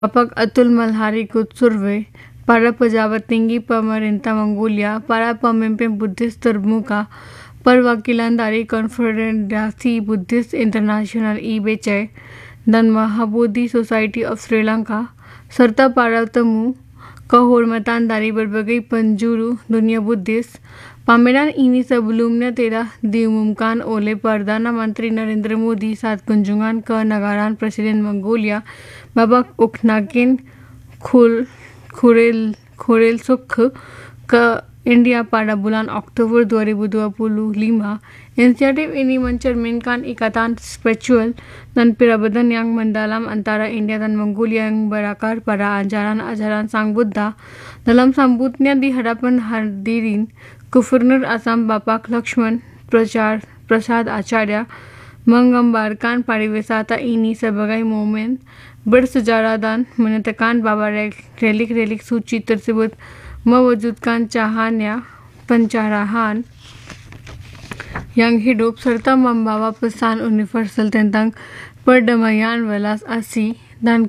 Bapak Atul Malhari Kutsurve, para pejabat tinggi pemerintah Mongolia, para pemimpin Buddhis termuka, perwakilan dari Konfederasi Buddhis Internasional IBC, dan Mahabodhi Society of Sri Lanka, serta para temu kehormatan dari berbagai penjuru dunia Buddhis. Pameran ini sebelumnya telah diumumkan oleh Perdana Menteri Narendra Modi saat kunjungan ke negara Presiden Mongolia Babak Ukhnagin Khurelsukh ke India pada bulan Oktober 2025. Inisiatif ini mencerminkan ikatan spiritual dan peradaban yang mendalam antara India dan Mongolia yang berakar pada ajaran-ajaran Sang Buddha. Dalam sambutnya di hadapan hadirin, Gubernur Assam Bapak Lakshman Prasad Acharya menggambarkan pariwisata ini sebagai momen bersejarah dan menyatakan bahwa relik-relik suci tersebut mewujudkan cahaya pencerahan yang hidup serta membawa pesan universal tentang perdamaian, welas asih, dan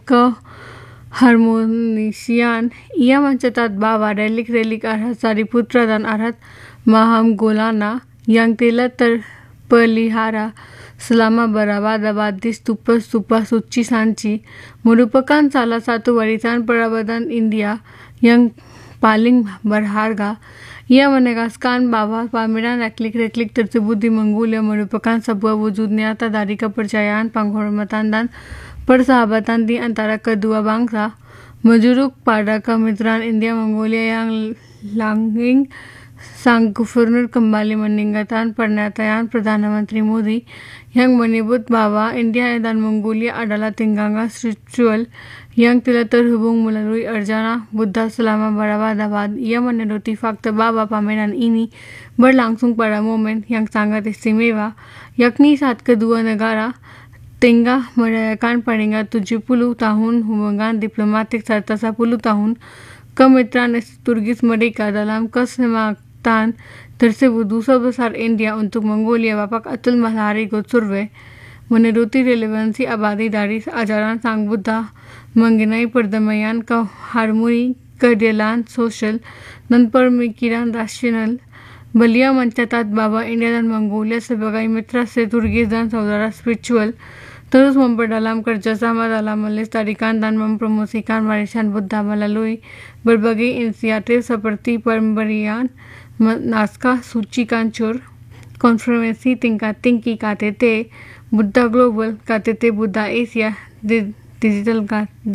keharmonisian. Ia mencatat bahwa relik-relik Arhat Sariputra dan Arhat Mahamgolana yang telah terpelihara selama berabad-abad di stupa-stupa suci Sanchi merupakan salah satu warisan peradaban India yang paling berharga. Ia menegaskan bahwa pameran relik-relik tersebut di Mongolia merupakan sebuah wujud nyata dari kepercayaan, penghormatan, dan persahabatan di antara kedua bangsa, menjuruk pada kemitraan India-Mongolia yang langgeng. Sang Gubernur kembali meninggalkan pernyataan Perdana Menteri Modi yang menyebut bahwa India dan Mongolia adalah tenggang spiritual yang telah terhubung melalui Arjuna Buddha selama berabad-abad. Ia menuruti fakta bahwa pameran ini berlangsung pada momen yang sangat istimewa, yakni saat kedua negara tengah merayakan peringkat 70 tahun hubungan diplomatik serta 10 tahun kemitraan strategis mereka. Dalam kesempatan tersebut, duta besar India untuk Mongolia Bapak Atul Malhari Kutsurve menuruti relevansi abadi dari ajaran Sang Buddha mengenai perdamaian, harmoni, keadilan sosial, dan pemikiran rasional. Beliau mencatat bahwa India dan Mongolia sebagai mitra strategis dan saudara spiritual terus memperdalam kerjasama dalam melestarikan dan mempromosikan warisan Buddha melalui berbagai inisiatif seperti pemberian naskah suci Kancur, konferensi tingkat tinggi KTT Buddha Global, KTT Buddha Asia, digital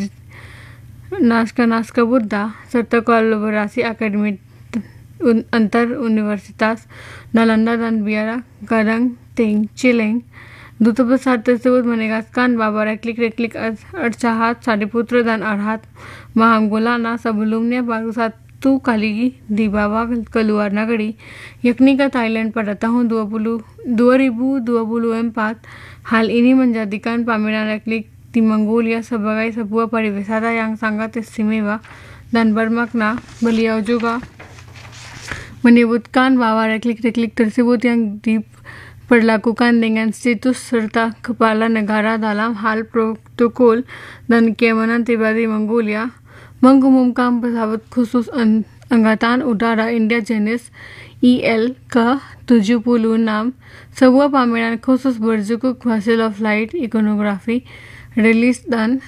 naskah Buddha, serta kolaborasi akademik antar universitas Nalanda dan Biara Gadang Chileng. Duta besar tersebut menegaskan bahwa relik-relik Arhat Sariputra dan Arhat Mahamgolana sebelumnya baru satu kali dibawa ke luar negeri, yakni ke Thailand pada tahun 2024. Hal ini menjadikan pameran relik di Mongolia sebagai sebuah pariwisata yang sangat istimewa dan bermakna. Beliau juga menyebutkan bahwa relik-relik tersebut yang diperlakukan dengan status serta kepala negara dalam hal protokol dan keamanan tiba di Mongolia, mengumumkan pesawat khusus Angkatan Udara India jenis IL-76, sebuah pameran khusus berjudul Vessel of Light Iconography, Release dan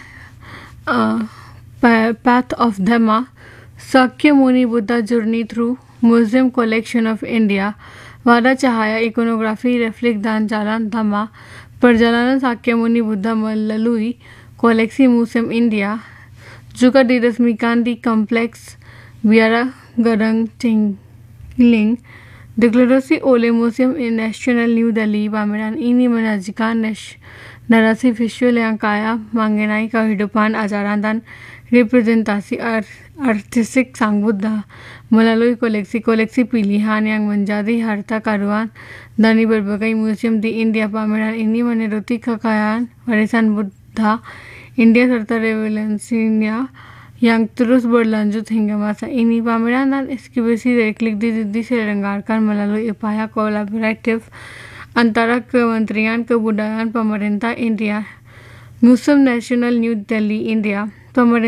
Path of Dhamma, Sakyamuni Buddha Journey Through Museum Collection of India, Wada Cahaya Iconography Reflect dan Jalan Dhamma, Perjalanan Sakyamuni Buddha melalui Koleksi Museum India, juga diresmikan di Kompleks Biara Gadang Chileng. Deklarasi oleh Museum Nasional New Delhi. Pameran ini menyajikan narasi visual yang kaya mengenai kehidupan, ajaran, dan representasi artistik Sang Buddha melalui koleksi-koleksi pilihan yang menjadi harta karun dari berbagai museum di India. Pameran ini menuruti kekayaan warisan Buddha India serta relevansinya yang terus berlanjut hingga masa ini. Pameran dan eksibisi relik diselenggarakan melalui upaya kolaboratif antara Kementerian Kebudayaan Pemerintah India, Museum Nasional New Delhi, India, pemerintah